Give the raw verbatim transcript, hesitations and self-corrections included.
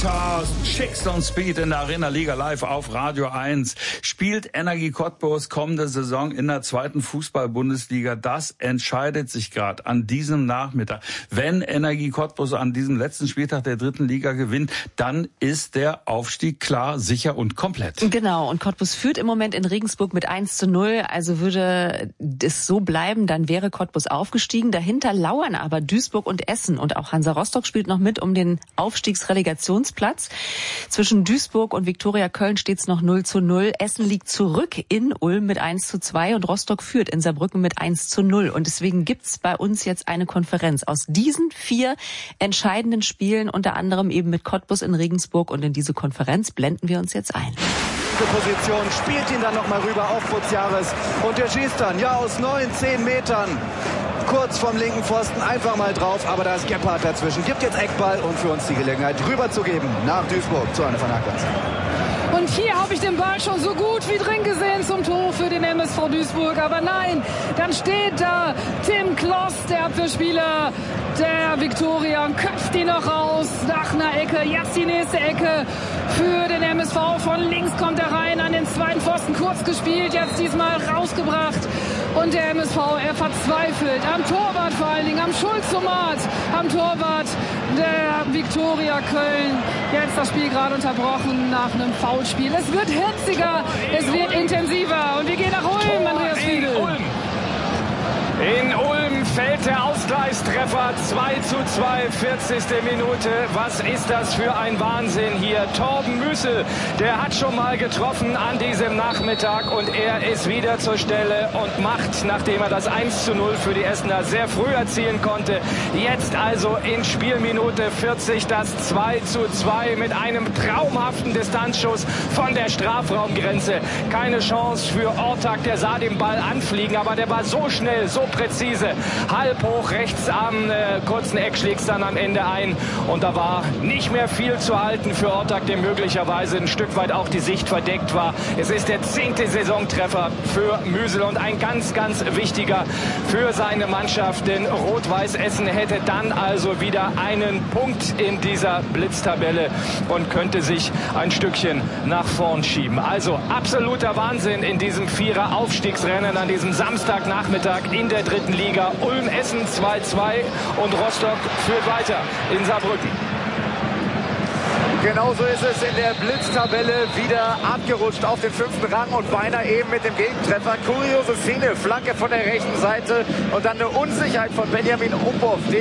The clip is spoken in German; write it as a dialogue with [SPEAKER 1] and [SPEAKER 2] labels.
[SPEAKER 1] zweitausend Schickstone Speed in der Arena Liga live auf Radio eins. Spielt Energie Cottbus kommende Saison in der zweiten Fußball-Bundesliga? Das entscheidet sich gerade an diesem Nachmittag. Wenn Energie Cottbus an diesem letzten Spieltag der dritten Liga gewinnt, dann ist der Aufstieg klar, sicher und komplett.
[SPEAKER 2] Genau, und Cottbus führt im Moment in Regensburg mit eins zu null. Also würde es so bleiben, dann wäre Cottbus aufgestiegen. Dahinter lauern aber Duisburg und Essen. Und auch Hansa Rostock spielt noch mit um den Aufstiegsrelegationsplatz. Zwischen Duisburg und Viktoria Köln steht es noch null zu null. Essen liegt zurück in Ulm mit eins zu zwei und Rostock führt in Saarbrücken mit eins zu null. Und deswegen gibt's bei uns jetzt eine Konferenz aus diesen vier entscheidenden Spielen, unter anderem eben mit Cottbus in Regensburg. Und in diese Konferenz blenden wir uns jetzt ein.
[SPEAKER 3] Position, spielt ihn dann nochmal rüber auf Buziaris und der schießt dann, ja, aus neun, zehn Metern, kurz vom linken Pfosten, einfach mal drauf, aber da ist Gebhardt dazwischen, gibt jetzt Eckball und für uns die Gelegenheit rüberzugeben nach Duisburg zu einer von Hackers.
[SPEAKER 4] Und hier habe ich den Ball schon so gut wie drin gesehen zum Tor für den M S V Duisburg. Aber nein, dann steht da Tim Kloss, der Abwehrspieler der Viktoria, und köpft ihn noch raus nach einer Ecke. Jetzt die nächste Ecke für den M S V. Von links kommt er rein an den zweiten Pfosten, kurz gespielt, jetzt diesmal rausgebracht. Und der M S V, er verzweifelt am Torwart vor allen Dingen, am Schulzomat, am Torwart der Viktoria Köln. Jetzt das Spiel gerade unterbrochen nach einem Foulspiel. Es wird hitziger, es wird intensiver. Und wir gehen nach Ulm, Andreas Fiedel.
[SPEAKER 5] In Ulm fällt der Ausgleichstreffer, zwei zu zwei, vierzigste Minute. Was ist das für ein Wahnsinn hier? Torben Müssel, der hat schon mal getroffen an diesem Nachmittag und er ist wieder zur Stelle und macht, nachdem er das eins zu null für die Essener sehr früh erzielen konnte, jetzt also in Spielminute vierzig das zwei zu zwei mit einem traumhaften Distanzschuss von der Strafraumgrenze. Keine Chance für Ortak, der sah den Ball anfliegen, aber der war so schnell, so präzise. Halb hoch rechts am äh, kurzen Eck schlägt es dann am Ende ein. Und da war nicht mehr viel zu halten für Ortak, dem möglicherweise ein Stück weit auch die Sicht verdeckt war. Es ist der zehnte Saisontreffer für Müsel und ein ganz, ganz wichtiger für seine Mannschaft. Denn Rot-Weiß Essen hätte dann also wieder einen Punkt in dieser Blitztabelle und könnte sich ein Stückchen nach vorn schieben. Also absoluter Wahnsinn in diesem Vierer-Aufstiegsrennen an diesem Samstagnachmittag in der dritten Liga. Ulm-Essen zwei zu zwei und Rostock führt weiter in Saarbrücken.
[SPEAKER 3] Genauso ist es in der Blitztabelle, wieder abgerutscht auf den fünften Rang und beinahe eben mit dem Gegentreffer. Kuriose Szene, Flanke von der rechten Seite und dann eine Unsicherheit von Benjamin Umhoff.